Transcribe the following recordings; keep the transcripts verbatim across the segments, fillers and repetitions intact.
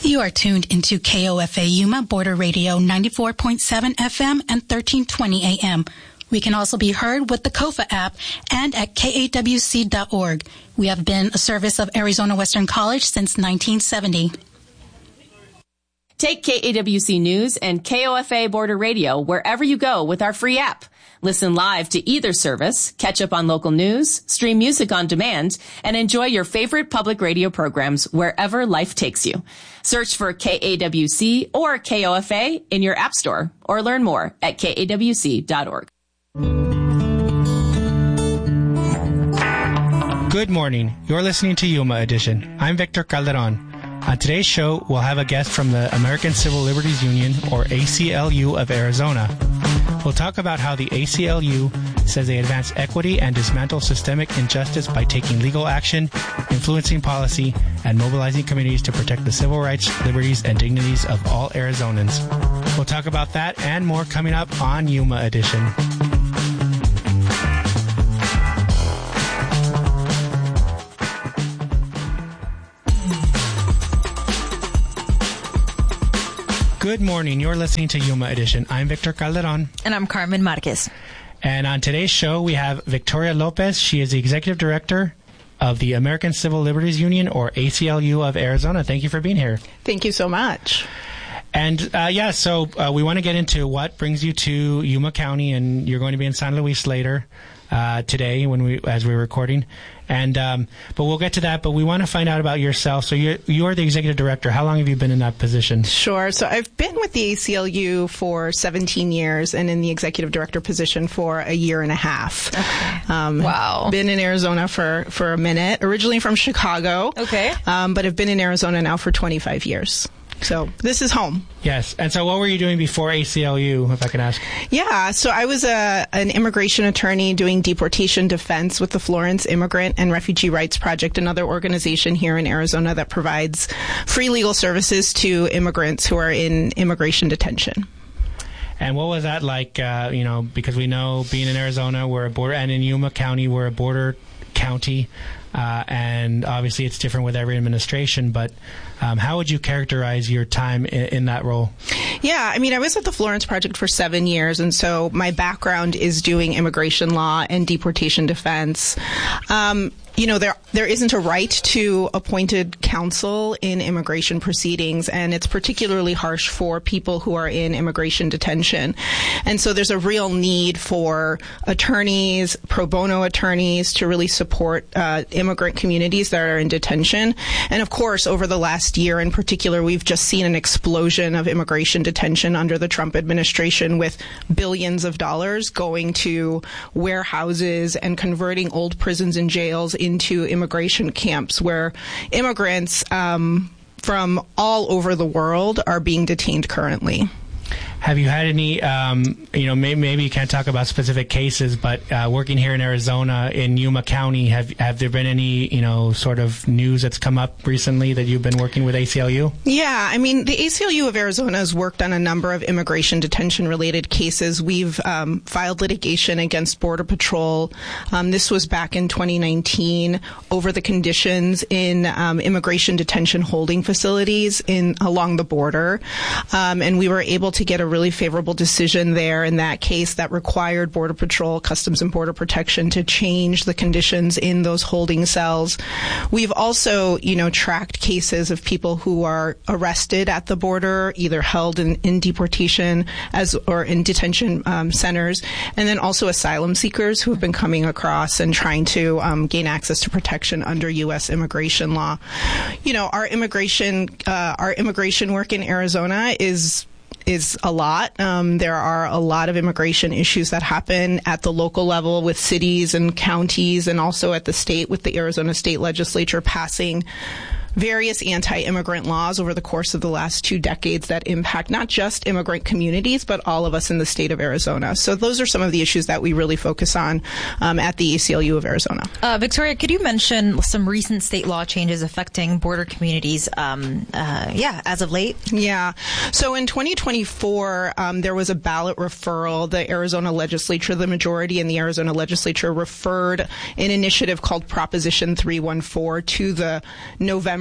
You are tuned into K O F A Yuma Border Radio ninety-four point seven F M and thirteen twenty A M. We can also be heard with the Kofa app and at K A W C dot org. We have been a service of Arizona Western College since nineteen seventy. Take K A W C News and K O F A Border Radio wherever you go with our free app. Listen live to either service, catch up on local news, stream music on demand, and enjoy your favorite public radio programs wherever life takes you. Search for K A W C or K O F A in your app store or learn more at K A W C dot org. Good morning. You're listening to Yuma Edition. I'm Victor Calderon. On today's show, we'll have a guest from the American Civil Liberties Union, or A C L U, of Arizona. We'll talk about how the A C L U says they advance equity and dismantle systemic injustice by taking legal action, influencing policy, and mobilizing communities to protect the civil rights, liberties, and dignities of all Arizonans. We'll talk about that and more coming up on Yuma Edition. Good morning. You're listening to Yuma Edition. I'm Victor Calderon. And I'm Carmen Marquez. And on today's show, we have Victoria Lopez. She is the Executive Director of the American Civil Liberties Union, or A C L U, of Arizona. Thank you for being here. Thank you so much. And, uh, yeah, so uh, we want to get into what brings you to Yuma County, and you're going to be in San Luis later uh, today when we, as we're recording. And um, but we'll get to that. But we want to find out about yourself. So you're you're the executive director. How long have you been in that position? Sure. So I've been with the A C L U for seventeen years, and in the executive director position for a year and a half. Okay. Um, wow. Been in Arizona for for a minute. Originally from Chicago. Okay. Um, but have been in Arizona now for twenty-five years. So this is home. Yes. And so what were you doing before A C L U, if I can ask? Yeah. So I was a, an immigration attorney doing deportation defense with the Florence Immigrant and Refugee Rights Project, another organization here in Arizona that provides free legal services to immigrants who are in immigration detention. And what was that like, uh, you know, because we know being in Arizona, we're a border, and in Yuma County, we're a border county. Uh, and obviously it's different with every administration, but um, how would you characterize your time in, in that role? Yeah, I mean, I was at the Florence Project for seven years, and so my background is doing immigration law and deportation defense. Um, you know, there there isn't a right to appointed counsel in immigration proceedings, and it's particularly harsh for people who are in immigration detention. And so there's a real need for attorneys, pro bono attorneys, to really support uh, immigrant communities that are in detention. And of course, over the last year in particular, we've just seen an explosion of immigration detention under the Trump administration, with billions of dollars going to warehouses and converting old prisons and jails into immigration camps where immigrants um, from all over the world are being detained currently. Have you had any, um, you know, maybe, maybe you can't talk about specific cases, but uh, working here in Arizona, in Yuma County, have have there been any, you know, sort of news that's come up recently that you've been working with A C L U? Yeah, I mean, the A C L U of Arizona has worked on a number of immigration detention-related cases. We've um, filed litigation against Border Patrol. Um, this was back in twenty nineteen over the conditions in um, immigration detention holding facilities in along the border, um, and we were able to get a really favorable decision there in that case that required Border Patrol, Customs and Border Protection to change the conditions in those holding cells. We've also, you know, tracked cases of people who are arrested at the border, either held in, in deportation as or in detention um, centers, and then also asylum seekers who have been coming across and trying to um, gain access to protection under U S immigration law. You know, our immigration, uh, our immigration work in Arizona is is a lot. Um, there are a lot of immigration issues that happen at the local level with cities and counties, and also at the state with the Arizona State Legislature passing various anti-immigrant laws over the course of the last two decades that impact not just immigrant communities, but all of us in the state of Arizona. So those are some of the issues that we really focus on um, at the A C L U of Arizona. Uh, Victoria, could you mention some recent state law changes affecting border communities, um, uh, yeah, as of late? Yeah. So in twenty twenty-four, um, there was a ballot referral. The Arizona legislature, the majority in the Arizona legislature, referred an initiative called Proposition three one four to the November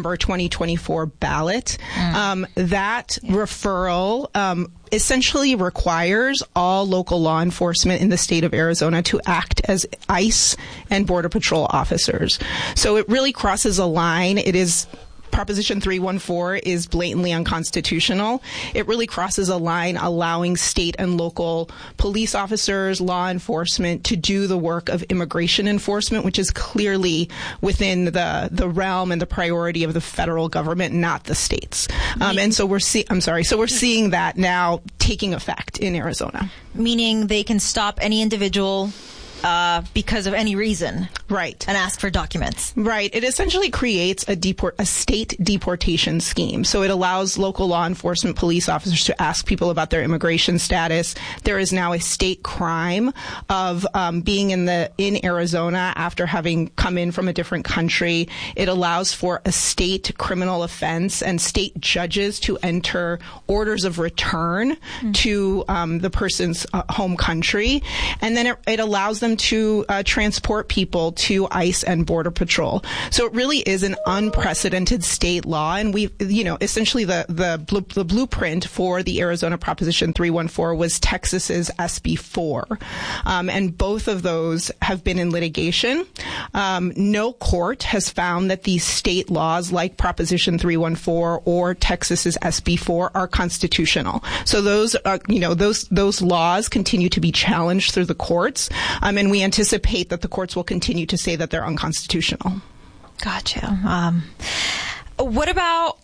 November twenty twenty-four ballot. Mm. Um, that yeah. referral um, essentially requires all local law enforcement in the state of Arizona to act as ICE and Border Patrol officers. So it really crosses a line. It is Proposition three one four is blatantly unconstitutional. It really crosses a line allowing state and local police officers, law enforcement to do the work of immigration enforcement, which is clearly within the, the realm and the priority of the federal government, not the states. Um, and so we're see- I'm sorry. So we're seeing that now taking effect in Arizona. Meaning they can stop any individual Uh, because of any reason. Right. And ask for documents. Right. It essentially creates a deport, a state deportation scheme. So it allows local law enforcement police officers to ask people about their immigration status. There is now a state crime of um, being in the in Arizona after having come in from a different country. It allows for a state criminal offense and state judges to enter orders of return mm-hmm. to um, the person's uh, home country. And then it, it allows them to uh, transport people to ICE and Border Patrol. So it really is an unprecedented state law, and we, you know, essentially the the, bl- the blueprint for the Arizona Proposition three one four was Texas's S B four, um, and both of those have been in litigation. Um, no court has found that these state laws, like Proposition three one four or Texas's S B four, are constitutional. So those are, you know, those those laws continue to be challenged through the courts. Um, and we anticipate that the courts will continue to say that they're unconstitutional. Gotcha. Um, what about,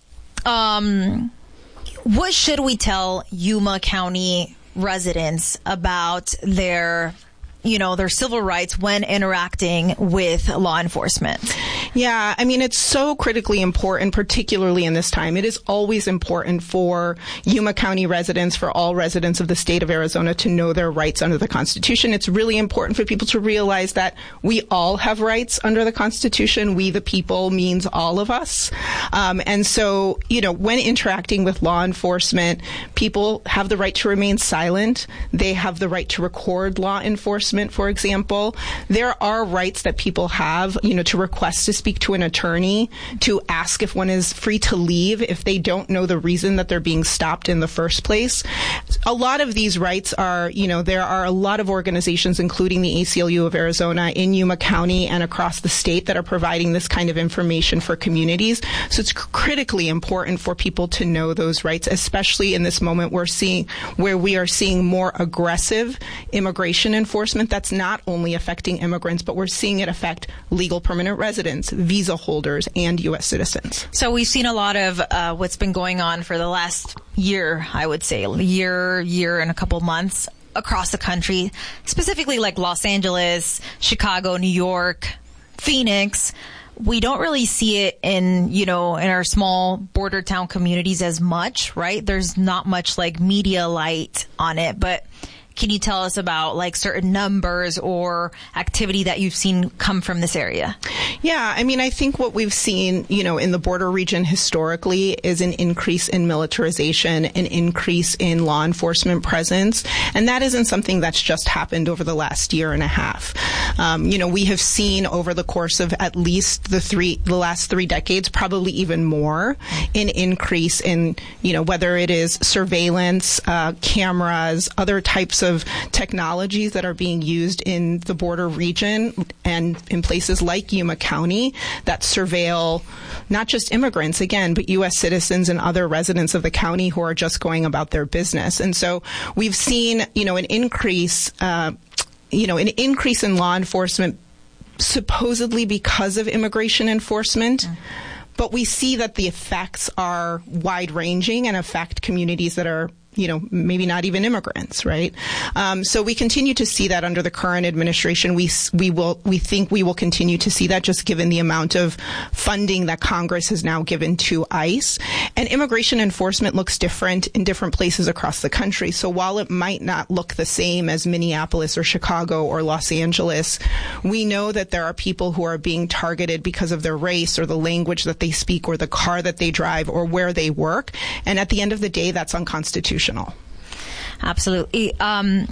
um, what should we tell Yuma County residents about their, you know, their civil rights when interacting with law enforcement? Yeah, I mean, it's so critically important, particularly in this time. It is always important for Yuma County residents, for all residents of the state of Arizona, to know their rights under the Constitution. It's really important for people to realize that we all have rights under the Constitution. We, the people, means all of us. Um, and so, you know, when interacting with law enforcement, people have the right to remain silent. They have the right to record law enforcement, for example. There are rights that people have, you know, to request to speak to an attorney, to ask if one is free to leave if they don't know the reason that they're being stopped in the first place. A lot of these rights are, you know, there are a lot of organizations, including the A C L U of Arizona in Yuma County and across the state, that are providing this kind of information for communities. So it's critically important for people to know those rights, especially in this moment we're seeing, where we are seeing more aggressive immigration enforcement that's not only affecting immigrants, but we're seeing it affect legal permanent residents, visa holders, and U S citizens. So we've seen a lot of uh, what's been going on for the last year, I would say, year, year and a couple months across the country, specifically like Los Angeles, Chicago, New York, Phoenix. We don't really see it in, you know, in our small border town communities as much, right? There's not much like media light on it, but can you tell us about like certain numbers or activity that you've seen come from this area? Yeah, I mean, I think what we've seen, you know, in the border region historically is an increase in militarization, an increase in law enforcement presence. And that isn't something that's just happened over the last year and a half. Um, you know, we have seen over the course of at least the three, the last three decades, probably even more, an increase in, you know, whether it is surveillance, uh, cameras, other types of technologies that are being used in the border region and in places like Yuma County that surveil not just immigrants, again, but U S citizens and other residents of the county who are just going about their business. And so we've seen, you know, an increase, uh, you know, an increase in law enforcement supposedly because of immigration enforcement. Mm. But we see that the effects are wide-ranging and affect communities that are, you know, maybe not even immigrants, right? Um, so we continue to see that under the current administration. We we will we think we will continue to see that, just given the amount of funding that Congress has now given to ICE. And immigration enforcement looks different in different places across the country. So while it might not look the same as Minneapolis or Chicago or Los Angeles, we know that there are people who are being targeted because of their race or the language that they speak or the car that they drive or where they work. And at the end of the day, that's unconstitutional. Absolutely. Um,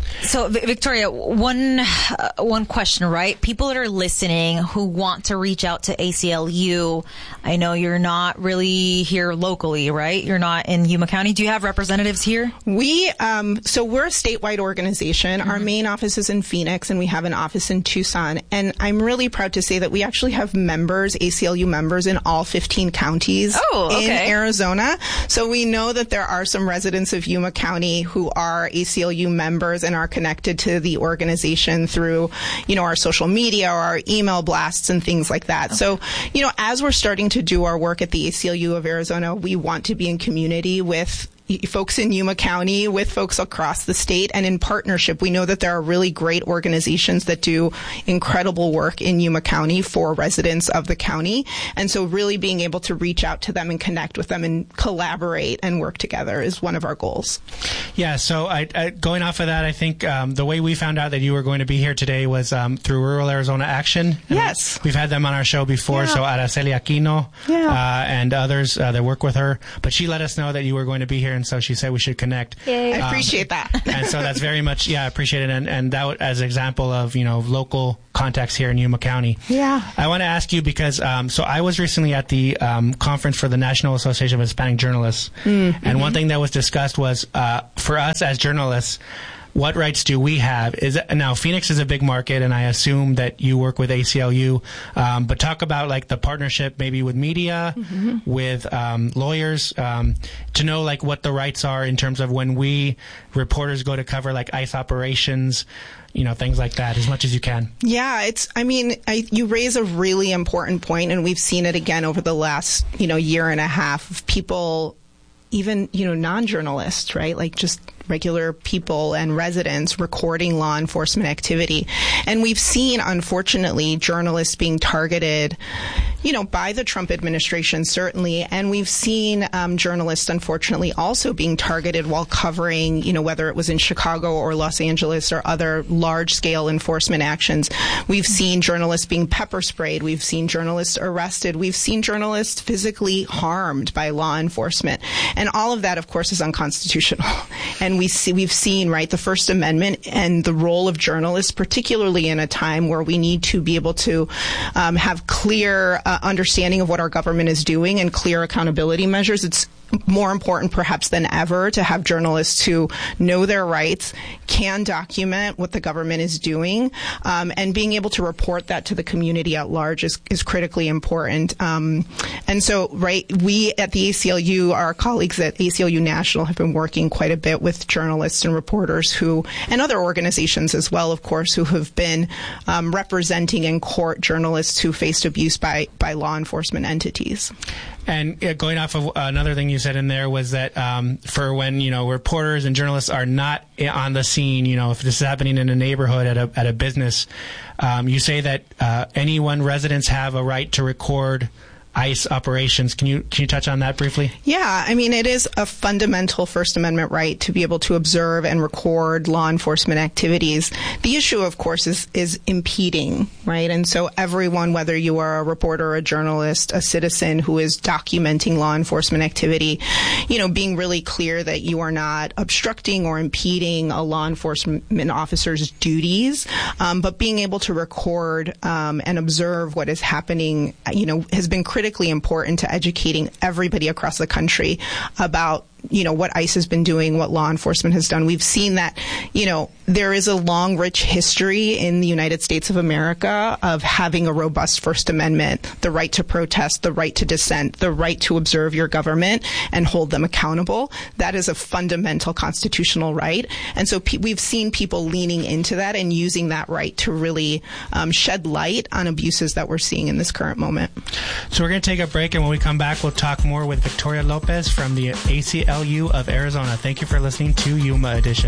So, Victoria, one uh, one question, right? People that are listening who want to reach out to A C L U, I know you're not really here locally, right? You're not in Yuma County. Do you have representatives here? We, um, so we're a statewide organization. Mm-hmm. Our main office is in Phoenix, and we have an office in Tucson. And I'm really proud to say that we actually have members, A C L U members, in all fifteen counties oh, okay. in Arizona. So we know that there are some residents of Yuma County who are A C L U members and are connected to the organization through, you know, our social media or our email blasts and things like that. Okay. So, you know, as we're starting to do our work at the A C L U of Arizona, we want to be in community with folks in Yuma County, with folks across the state, and in partnership. We know that there are really great organizations that do incredible work in Yuma County for residents of the county. And so really being able to reach out to them and connect with them and collaborate and work together is one of our goals. Yeah, so I, I, going off of that, I think um, the way we found out that you were going to be here today was um, through Rural Arizona Action. And yes. We've had them on our show before, yeah. so Araceli Aquino yeah. uh, and others uh, that work with her. But she let us know that you were going to be here, and so she said we should connect. Yay. Um, I appreciate that. And so that's very much, yeah, I appreciate it. And, and that as an example of, you know, local contacts here in Yuma County. Yeah. I want to ask you because, um, so I was recently at the um, conference for the National Association of Hispanic Journalists. Mm-hmm. And one thing that was discussed was uh, for us as journalists, what rights do we have? Is it, now Phoenix is a big market, and I assume that you work with A C L U. Um, but talk about like the partnership, maybe with media, mm-hmm. with um, lawyers, um, to know like what the rights are in terms of when we reporters go to cover like ICE operations, you know, things like that, as much as you can. Yeah, it's. I mean, I, you raise a really important point, and we've seen it again over the last, you know, year and a half of people, even, you know, non-journalists, right? Like just regular people and residents recording law enforcement activity. And we've seen, unfortunately, journalists being targeted, you know, by the Trump administration, certainly. And we've seen um, journalists, unfortunately, also being targeted while covering, you know, whether it was in Chicago or Los Angeles or other large-scale enforcement actions. We've seen journalists being pepper sprayed. We've seen journalists arrested. We've seen journalists physically harmed by law enforcement. And all of that, of course, is unconstitutional. And we see, we've seen, right, the First Amendment and the role of journalists, particularly in a time where we need to be able to um, have clear uh, understanding of what our government is doing and clear accountability measures. It's more important perhaps than ever to have journalists who know their rights, can document what the government is doing, um, and being able to report that to the community at large is, is critically important. Um, and so, right, we at the A C L U, our colleagues at A C L U National have been working quite a bit with journalists and reporters who, and other organizations as well, of course, who have been um, representing in court journalists who faced abuse by, by law enforcement entities. And uh, going off of another thing you said in there was that um, for when, you know, reporters and journalists are not on the scene, you know, if this is happening in a neighborhood at a at a business, um, you say that uh, anyone, residents have a right to record ICE operations. Can you can you touch on that briefly? Yeah, I mean, it is a fundamental First Amendment right to be able to observe and record law enforcement activities. The issue, of course, is is impeding, right? And so everyone, whether you are a reporter, a journalist, a citizen who is documenting law enforcement activity, you know, being really clear that you are not obstructing or impeding a law enforcement officer's duties, um, but being able to record um, and observe what is happening, you know, has been critical. Critically important to educating everybody across the country about, you know, what ICE has been doing, what law enforcement has done. We've seen that, you know, there is a long, rich history in the United States of America of having a robust First Amendment, the right to protest, the right to dissent, the right to observe your government and hold them accountable. That is a fundamental constitutional right. And so pe- we've seen people leaning into that and using that right to really um, shed light on abuses that we're seeing in this current moment. So we're going to take a break, and when we come back, we'll talk more with Victoria Lopez from the A C L U of Arizona. Thank you for listening to Yuma Edition.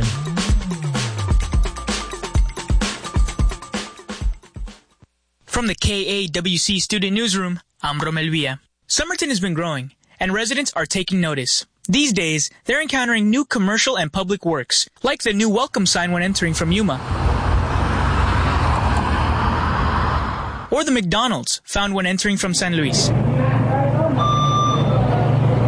From the K A W C Student Newsroom, I'm Romel Villa. Somerton has been growing, and residents are taking notice. These days, they're encountering new commercial and public works, like the new welcome sign when entering from Yuma, or the McDonald's found when entering from San Luis.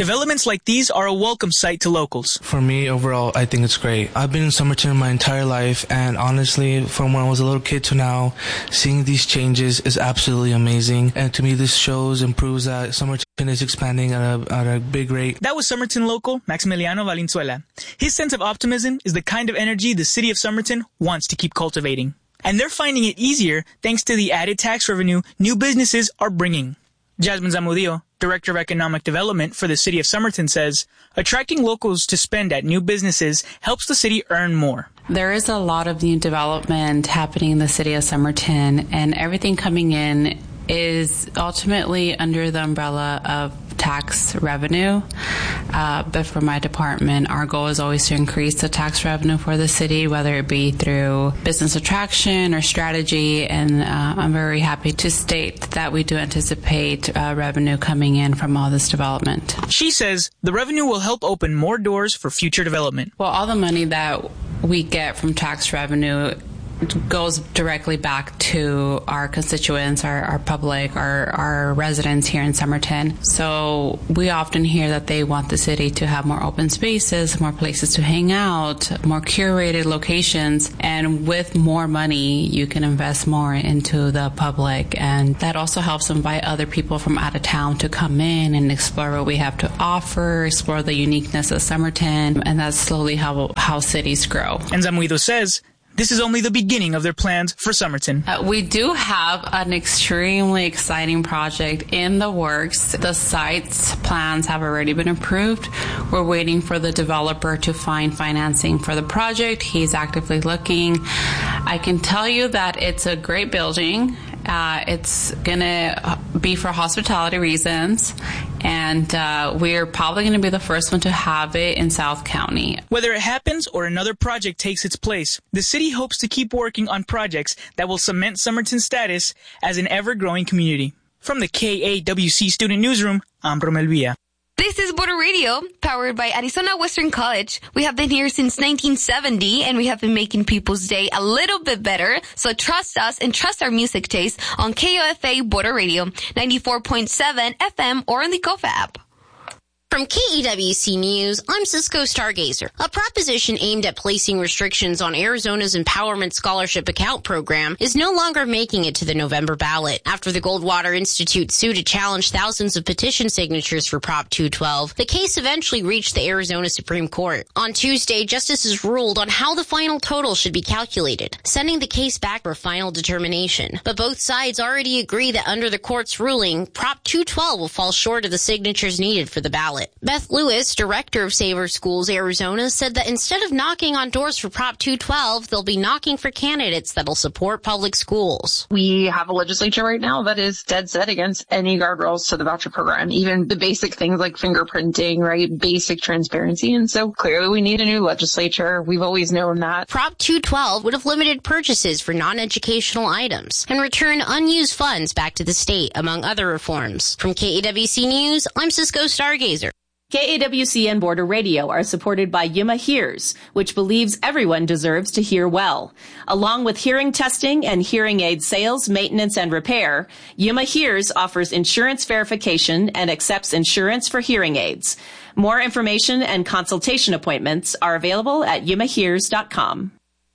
Developments like these are a welcome sight to locals. For me, overall, I think it's great. I've been in Somerton my entire life, and honestly, from when I was a little kid to now, seeing these changes is absolutely amazing. And to me, this shows and proves that Somerton is expanding at a, at a big rate. That was Somerton local Maximiliano Valenzuela. His sense of optimism is the kind of energy the city of Somerton wants to keep cultivating. And they're finding it easier thanks to the added tax revenue new businesses are bringing. Jasmine Zamudio, Director of Economic Development for the City of Somerton, says attracting locals to spend at new businesses helps the city earn more. There is a lot of new development happening in the City of Somerton, and everything coming in is ultimately under the umbrella of tax revenue. Uh, but for my department, our goal is always to increase the tax revenue for the city, whether it be through business attraction or strategy. And uh, I'm very happy to state that we do anticipate uh, revenue coming in from all this development. She says the revenue will help open more doors for future development. Well, all the money that we get from tax revenue goes directly back to our constituents, our, our public, our, our residents here in Somerton. So we often hear that they want the city to have more open spaces, more places to hang out, more curated locations. And with more money, you can invest more into the public. And that also helps invite other people from out of town to come in and explore what we have to offer, explore the uniqueness of Somerton. And that's slowly how, how cities grow. And Zamuido says this is only the beginning of their plans for Somerton. Uh, we do have an extremely exciting project in the works. The site's plans have already been approved. We're waiting for the developer to find financing for the project. He's actively looking. I can tell you that it's a great building. Uh, it's going to be for hospitality reasons, and uh, we're probably going to be the first one to have it in South County. Whether it happens or another project takes its place, the city hopes to keep working on projects that will cement Somerton's status as an ever-growing community. From the K A W C Student Newsroom, I'm Romel Villa. This is Border Radio, powered by Arizona Western College. We have been here since nineteen seventy, and we have been making people's day a little bit better. So trust us and trust our music taste on K O F A Border Radio, ninety-four point seven F M, or on the Kofa app. From K E W C News, I'm Cisco Stargazer. A proposition aimed at placing restrictions on Arizona's Empowerment Scholarship Account program is no longer making it to the November ballot. After the Goldwater Institute sued to challenge thousands of petition signatures for Prop two twelve, the case eventually reached the Arizona Supreme Court. On Tuesday, justices ruled on how the final total should be calculated, sending the case back for final determination. But both sides already agree that under the court's ruling, Prop two twelve will fall short of the signatures needed for the ballot. Beth Lewis, director of Savor Schools Arizona, said that instead of knocking on doors for Prop two twelve, they'll be knocking for candidates that'll support public schools. We have a legislature right now that is dead set against any guardrails to the voucher program, even the basic things like fingerprinting, right? Basic transparency. And so clearly we need a new legislature. We've always known that. Prop two twelve would have limited purchases for non-educational items and returned unused funds back to the state, among other reforms. From K A W C News, I'm Cisco Stargazer. K A W C and Border Radio are supported by Yuma Hears, which believes everyone deserves to hear well. Along with hearing testing and hearing aid sales, maintenance, and repair, Yuma Hears offers insurance verification and accepts insurance for hearing aids. More information and consultation appointments are available at yuma hears dot com.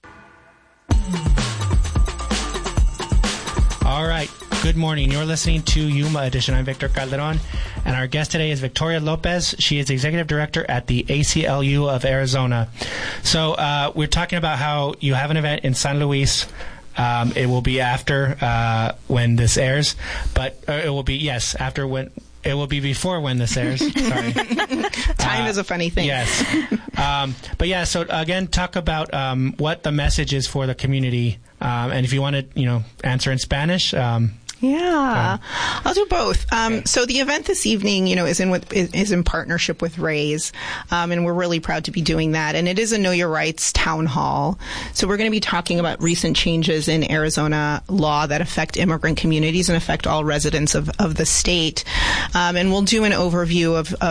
All right. Good morning. You're listening to Yuma Edition. I'm Victor Calderon, and our guest today is Victoria Lopez. She is Executive Director at the A C L U of Arizona. So uh, we're talking about how you have an event in San Luis. Um, it will be after uh, when this airs, but uh, it will be, yes, after when... It will be before when this airs. Sorry. Time uh, is a funny thing. Yes. Um, but yeah, so again, talk about um, what the message is for the community. Um, and if you want to, you know, answer in Spanish. Um, yeah, um, I'll do both. Um, okay. So the event this evening, you know, is in with, is, is in partnership with Raise, um, and we're really proud to be doing that. And it is a Know Your Rights town hall. So we're going to be talking about recent changes in Arizona law that affect immigrant communities and affect all residents of, of the state. Um, and we'll do an overview of, of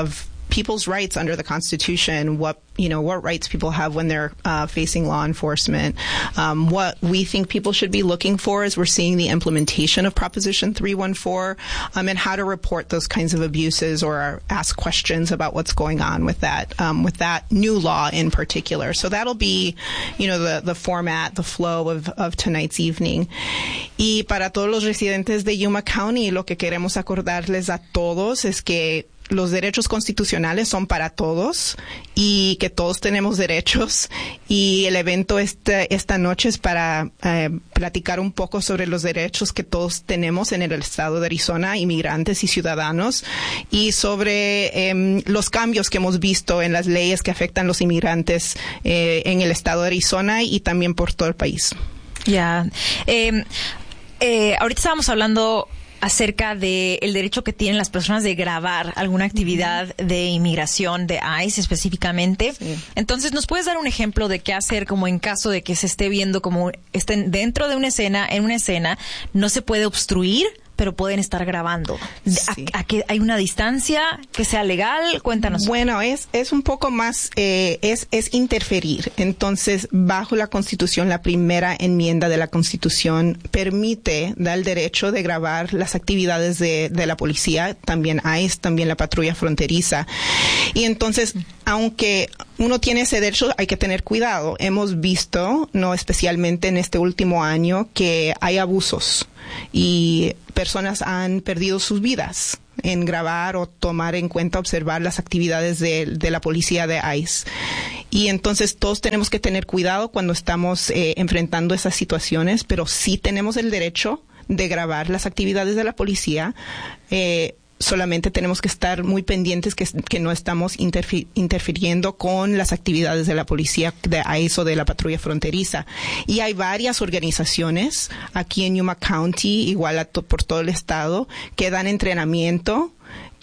people's rights under the Constitution, what, you know, what rights people have when they're uh, facing law enforcement. Um, what we think people should be looking for is we're seeing the implementation of Proposition three one four, um, and how to report those kinds of abuses or ask questions about what's going on with that, um, with that new law in particular. So that'll be, you know, the, the format, the flow of, of tonight's evening. Y para todos los residentes de Yuma County, lo que queremos acordarles a todos es que los derechos constitucionales son para todos y que todos tenemos derechos, y el evento este, esta noche es para eh, platicar un poco sobre los derechos que todos tenemos en el estado de Arizona, inmigrantes y ciudadanos, y sobre eh, los cambios que hemos visto en las leyes que afectan a los inmigrantes eh, en el estado de Arizona y también por todo el país. Ya. Eh, eh, ahorita estábamos hablando acerca de el derecho que tienen las personas de grabar alguna actividad de inmigración de ICE específicamente. Sí. Entonces, ¿nos puedes dar un ejemplo de qué hacer como en caso de que se esté viendo como estén dentro de una escena, en una escena, no se puede obstruir, pero pueden estar grabando? Sí. ¿A, a que hay una distancia que sea legal? Cuéntanos. Bueno, es es un poco más, eh, es es interferir. Entonces, bajo la Constitución, la primera enmienda de la Constitución permite, da el derecho de grabar las actividades de, de la policía, también ICE, también la patrulla fronteriza. Y entonces, aunque uno tiene ese derecho, hay que tener cuidado. Hemos visto, no especialmente en este último año, que hay abusos y personas han perdido sus vidas en grabar o tomar en cuenta, observar las actividades de, de la policía de ICE. Y entonces todos tenemos que tener cuidado cuando estamos eh, enfrentando esas situaciones, pero sí tenemos el derecho de grabar las actividades de la policía. Eh, solamente tenemos que estar muy pendientes que, que no estamos interfi- interfiriendo con las actividades de la policía de ICE o de la patrulla fronteriza. Y hay varias organizaciones aquí en Yuma County, igual a to- por todo el estado, que dan entrenamiento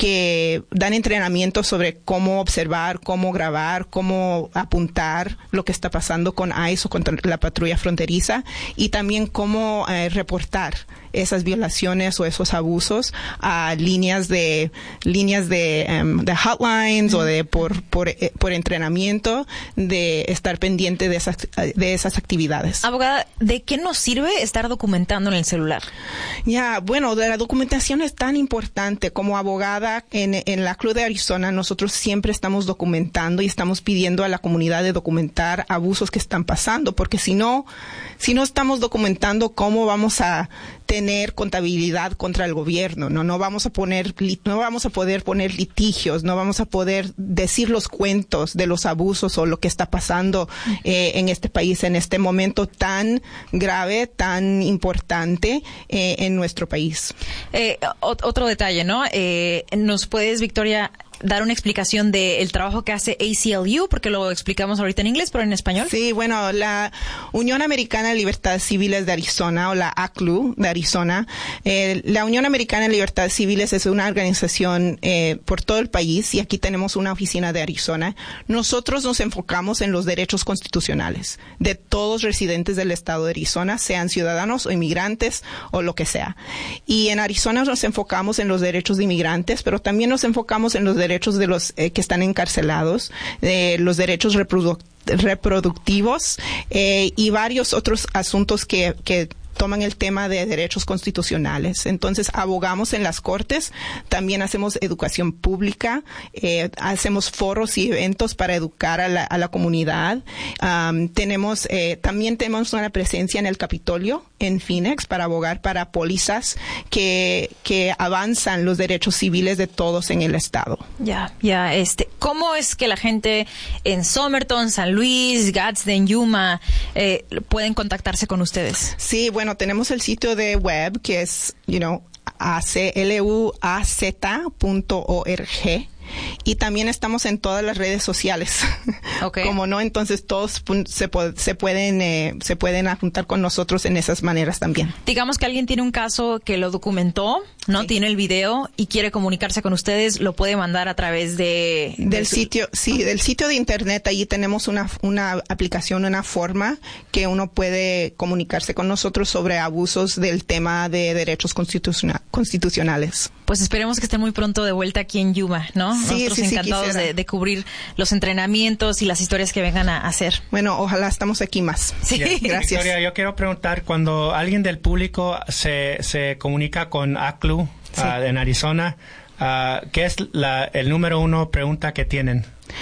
que dan entrenamiento sobre cómo observar, cómo grabar, cómo apuntar lo que está pasando con ICE o con la patrulla fronteriza, y también cómo eh, reportar esas violaciones o esos abusos a líneas de líneas de, um, de hotlines mm-hmm. o de por por eh, por entrenamiento, de estar pendiente de esas de esas actividades. Abogada, ¿de qué nos sirve estar documentando en el celular? Ya, bueno, de la documentación es tan importante. Como abogada en en la Club de Arizona, nosotros siempre estamos documentando y estamos pidiendo a la comunidad de documentar abusos que están pasando, porque si no si no estamos documentando, ¿cómo vamos a tener contabilidad contra el gobierno? No, no vamos a poner, no vamos a poder poner litigios, no vamos a poder decir los cuentos de los abusos o lo que está pasando eh, en este país en este momento tan grave, tan importante eh, en nuestro país. Eh, otro detalle, ¿no? Eh, ¿Nos puedes, Victoria, dar una explicación del trabajo que hace A C L U? Porque lo explicamos ahorita en inglés, pero en español. Sí, bueno, la Unión Americana de Libertades Civiles de Arizona, o la A C L U de Arizona, eh, la Unión Americana de Libertades Civiles es una organización eh, por todo el país, y aquí tenemos una oficina de Arizona. Nosotros nos enfocamos en los derechos constitucionales de todos residentes del estado de Arizona, sean ciudadanos o inmigrantes o lo que sea. Y en Arizona nos enfocamos en los derechos de inmigrantes, pero también nos enfocamos en los derechos derechos de los eh, que están encarcelados, eh, los derechos reproduc- reproductivos eh, y varios otros asuntos que, que toman el tema de derechos constitucionales. Entonces, abogamos en las cortes, también hacemos educación pública, eh, hacemos foros y eventos para educar a la, a la comunidad. Um, tenemos, eh, también tenemos una presencia en el Capitolio, en Phoenix, para abogar para pólizas que, que avanzan los derechos civiles de todos en el estado. Ya, ya, este, ¿cómo es que la gente en Somerton, San Luis, Gadsden, Yuma, eh, pueden contactarse con ustedes? Sí, bueno, tenemos el sitio de web que es, you know, a c l u a z punto org. Y también estamos en todas las redes sociales. Okay. Como no, entonces todos se, se pueden eh, se pueden juntar con nosotros en esas maneras también. Digamos que alguien tiene un caso que lo documentó, ¿no? Sí. Tiene el video y quiere comunicarse con ustedes, lo puede mandar a través de... Del de su... sitio, sí, del sitio de internet. Allí tenemos una, una aplicación, una forma que uno puede comunicarse con nosotros sobre abusos del tema de derechos constituciona- constitucionales. pues esperemos que estén muy pronto de vuelta aquí en Yuma, ¿no? Sí, Nosotros sí, sí, encantados quisiera. de, de cubrir los entrenamientos y las historias que vengan a hacer. Bueno, ojalá estamos aquí más. Sí, Yeah. Gracias. Victoria, yo quiero preguntar, cuando alguien del público se, se comunica con A C L U Sí. uh, en Arizona, uh, ¿qué es la, el número uno pregunta que tienen?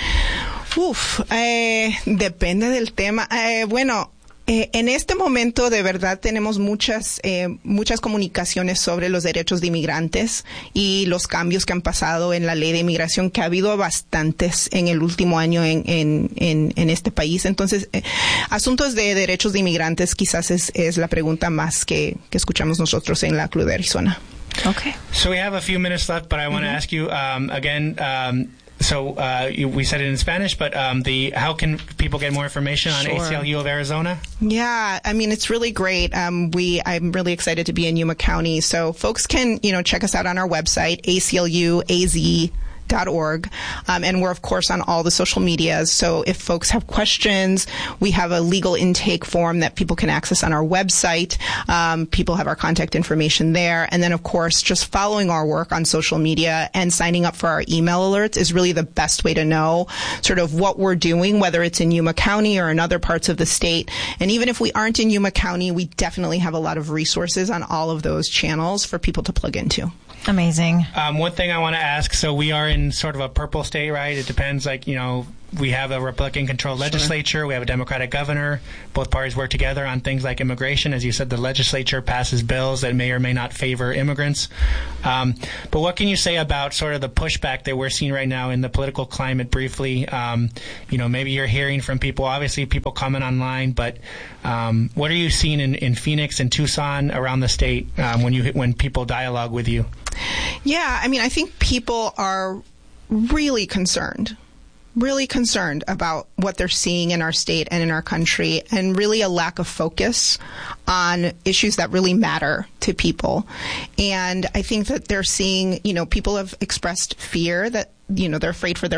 Uf, eh, depende del tema. Eh, bueno, eh, en este momento de verdad tenemos muchas eh, muchas comunicaciones sobre los derechos de inmigrantes y los cambios que han pasado en la ley de inmigración, que ha habido bastantes en el último año en en en, en este país. Entonces, eh, asuntos de derechos de inmigrantes quizás es es la pregunta más que que escuchamos nosotros en la A C L U de Arizona. Okay. So we have a few minutes left, but I want to Mm-hmm. ask you um, again. Um, so uh, you, we said it in Spanish, but um, the how can people get more information on Sure. A C L U of Arizona? Yeah, I mean, it's really great. Um, we, I'm really excited to be in Yuma County. So folks can, you know, check us out on our website, A C L U A Z dot org. Um, and we're, of course, on all the social medias. So if folks have questions, we have a legal intake form that people can access on our website. Um, people have our contact information there. And then, of course, just following our work on social media and signing up for our email alerts is really the best way to know sort of what we're doing, whether it's in Yuma County or in other parts of the state. And even if we aren't in Yuma County, we definitely have a lot of resources on all of those channels for people to plug into. Amazing. Um, one thing I want to ask, so we are in sort of a purple state, right? It depends, like, you know, we have a Republican-controlled legislature. We have a Democratic governor. Both parties work together on things like immigration. As you said, the legislature passes bills that may or may not favor immigrants. Um, but what can you say about sort of the pushback that we're seeing right now in the political climate briefly? Um, you know, maybe you're hearing from people, obviously people comment online, but um, what are you seeing in, in Phoenix and Tucson around the state um, when you when people dialogue with you? Yeah, I mean, I think people are really concerned. really concerned about what they're seeing in our state and in our country, and really a lack of focus on issues that really matter to people. And I think that they're seeing, you know, people have expressed fear that, you know, they're afraid for their